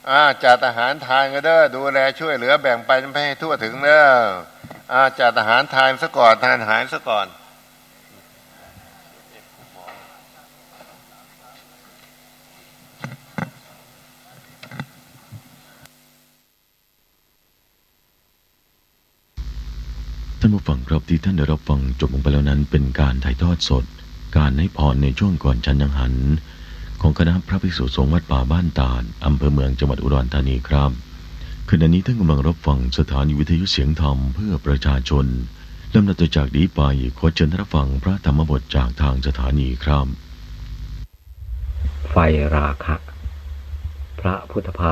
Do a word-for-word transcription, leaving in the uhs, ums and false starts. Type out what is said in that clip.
อ่าจัดอาหารทานก็เด้อดูแลช่วยเหลือแบ่งปันไปให้ทั่วถึงเด้ออ่าจัดอาหารทานซะก่อนทานอาหารซะก่อนท่านผู้ฟังครับที่ท่านได้รับฟังจบลงไปแล้วนั้นเป็นการถ่ายทอดสดการให้พรในช่วงก่อนฉันยังหันของคณะพระภิกษุสงฆ์วัดป่าบ้านตาดอำเภอเมืองจังหวัดอุดรธานีครับขณะนี้ท่านกำลังรับฟังสถานีวิทยุเสียงธรรมเพื่อประชาชนลำดับต่อจากนี้ไปขอเชิญท่านรับฟังพระธรรมบทจากทางสถานีครับไฟราคะพระพุทธภา